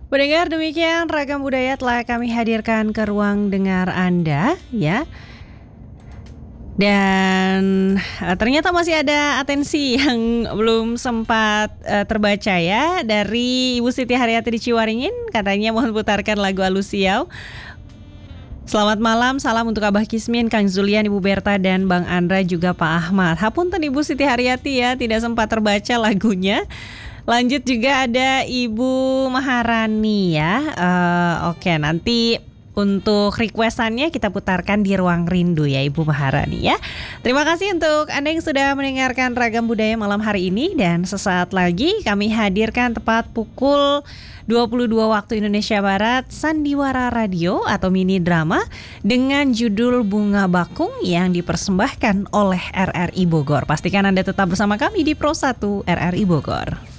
Pendengar, demikian ragam budaya telah kami hadirkan ke ruang dengar Anda ya. Dan ternyata masih ada atensi yang belum sempat terbaca ya, dari Ibu Siti Haryati di Ciwaringin, katanya mohon putarkan lagu Alusiau. Selamat malam, salam untuk Abah Kismin, Kang Zulian, Ibu Berta, dan Bang Andra, juga Pak Ahmad. Hapunten Ibu Siti Haryati ya, tidak sempat terbaca lagunya. Lanjut juga ada Ibu Maharani ya. Oke, nanti untuk requestannya kita putarkan di Ruang Rindu ya Ibu Maharani ya. Terima kasih untuk Anda yang sudah mendengarkan Ragam Budaya malam hari ini. Dan sesaat lagi kami hadirkan tepat pukul 22 waktu Indonesia Barat Sandiwara Radio atau mini drama dengan judul Bunga Bakung yang dipersembahkan oleh RRI Bogor. Pastikan Anda tetap bersama kami di Pro 1 RRI Bogor.